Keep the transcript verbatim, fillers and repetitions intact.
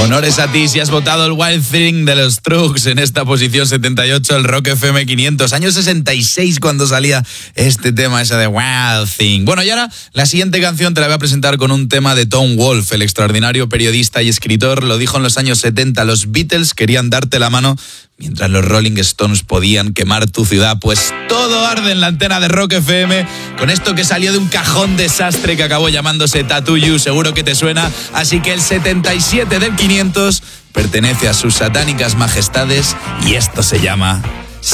Honores a ti si has votado el Wild Thing de los Trucks en esta posición setenta y ocho, el Rock F M quinientos. Año sesenta y seis cuando salía este tema, ese de Wild Thing. Bueno, y ahora la siguiente canción te la voy a presentar con un tema de Tom Wolfe, el extraordinario periodista y escritor. Lo dijo en los años setenta, los Beatles querían darte la mano mientras los Rolling Stones podían quemar tu ciudad. Pues todo arde en la antena de Rock F M con esto que salió de un cajón desastre que acabó llamándose Tattoo You. Seguro que te suena. Así que el setenta y siete del quinientos pertenece a sus satánicas majestades y esto se llama